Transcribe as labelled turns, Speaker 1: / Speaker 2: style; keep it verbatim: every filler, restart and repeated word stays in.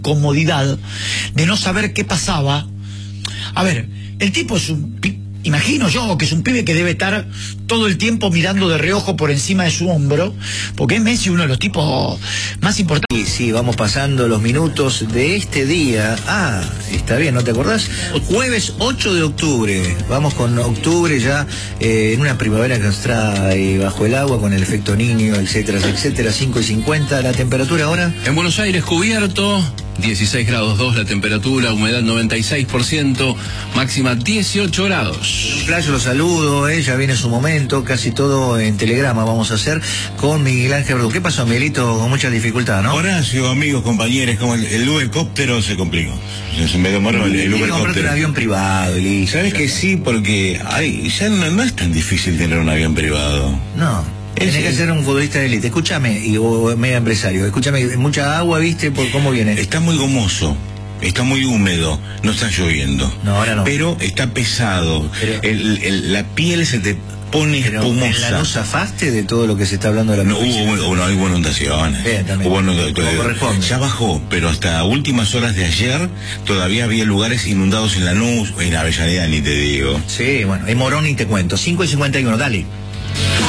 Speaker 1: comodidad de no saber qué pasaba. A ver, el tipo es un... Imagino yo que es un pibe que debe estar todo el tiempo mirando de reojo por encima de su hombro, porque es Messi uno de los tipos más importantes.
Speaker 2: Sí, sí, vamos pasando los minutos de este día. Ah, está bien, ¿no te acordás? Jueves ocho de octubre. Vamos con octubre ya eh, en una primavera que nos trae bajo el agua con el efecto niño, etcétera, etcétera. cinco y cincuenta, la temperatura ahora.
Speaker 3: En Buenos Aires cubierto, dieciséis grados dos la temperatura, humedad noventa y seis por ciento, máxima dieciocho grados.
Speaker 2: Un playo, los saludo, eh, ya viene su momento, casi todo en telegrama vamos a hacer con Miguel Ángel Verdú. ¿Qué pasó, Miguelito? Con mucha dificultad, ¿no?
Speaker 4: Horacio, amigos, compañeros, como el, el helicóptero se complicó. Se me demoró el, el helicóptero.
Speaker 2: Un avión privado, y
Speaker 4: ¿Sabes que sí? Porque ay, ya no, no es tan difícil tener un avión privado.
Speaker 2: No. Tienes que ser un futbolista de élite. Escúchame, y o medio empresario. Escúchame, mucha agua, ¿viste? ¿Por cómo viene?
Speaker 4: Está muy gomoso. Está muy húmedo, no está lloviendo.
Speaker 2: No, ahora no.
Speaker 4: Pero está pesado. Pero, el, el, la piel se te pone
Speaker 2: pero
Speaker 4: espumosa.
Speaker 2: ¿La no zafaste de todo lo que se está hablando de la
Speaker 4: no, hubo, no, hay inundaciones.
Speaker 2: Bien, también.
Speaker 4: Hubo, no,
Speaker 2: corresponde.
Speaker 4: Ya bajó, pero hasta últimas horas de ayer todavía había lugares inundados en Lanús, en Avellaneda, ni te digo.
Speaker 2: Sí, bueno, en Morón ni te cuento. cinco y cincuenta y uno, dale.